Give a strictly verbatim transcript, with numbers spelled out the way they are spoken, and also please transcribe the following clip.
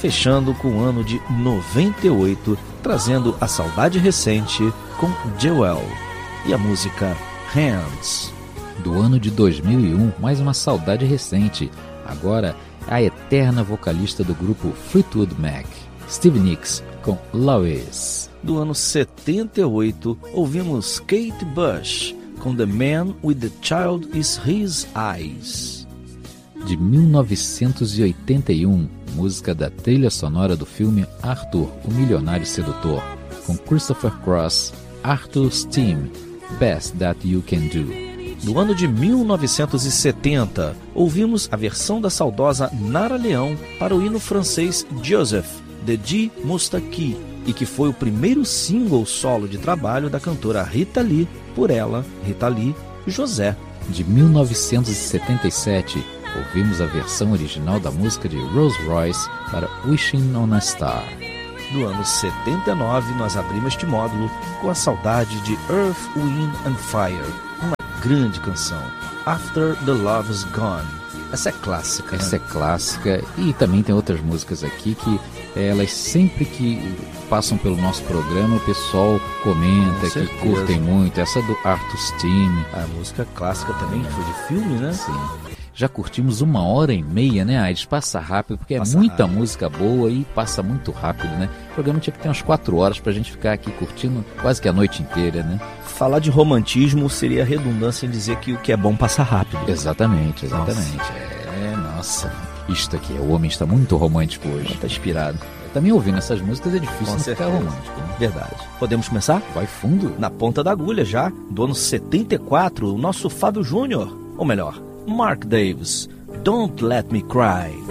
fechando com o ano de noventa e oito, trazendo a saudade recente com Jewel e a música Hands. Do ano de dois mil e um, mais uma saudade recente, agora a eterna vocalista do grupo Fleetwood Mac, Stevie Nicks, com Lois. Do ano setenta e oito, ouvimos Kate Bush com The Man with the Child is His Eyes. De mil novecentos e oitenta e um, música da trilha sonora do filme Arthur, o Milionário Sedutor, com Christopher Cross, Arthur's Theme, Best That You Can Do. No ano de mil novecentos e setenta, ouvimos a versão da saudosa Nara Leão para o hino francês Joseph, de Guy Moustaki, e que foi o primeiro single solo de trabalho da cantora Rita Lee, por ela, Rita Lee, José. De mil novecentos e setenta e sete, ouvimos a versão original da música de Rose Royce para Wishing on a Star. No ano setenta e nove, nós abrimos este módulo com a saudade de Earth, Wind and Fire, uma grande canção, After the Love is Gone. Essa é clássica. Essa né? é clássica, e também tem outras músicas aqui que elas sempre que passam pelo nosso programa o pessoal comenta que curtem muito. Essa do Arthur's Theme. A música clássica também, que foi de filme, né? Sim. Já curtimos uma hora e meia, né, Aires? Passa rápido, porque passa é muita rápido. música boa e passa muito rápido, né? O programa tinha que ter umas quatro horas pra gente ficar aqui curtindo quase que a noite inteira, né? Falar de romantismo seria redundância em dizer que o que é bom passa rápido. Exatamente, exatamente. Nossa. É, nossa, isto aqui, o homem está muito romântico hoje. Está inspirado. Também ouvindo essas músicas é difícil Com não certeza. ficar romântico, né? Verdade. Podemos começar? Vai fundo. Na ponta da agulha já, do ano setenta e quatro, o nosso Fábio Júnior, ou melhor, Mark Davis, Don't Let Me Cry.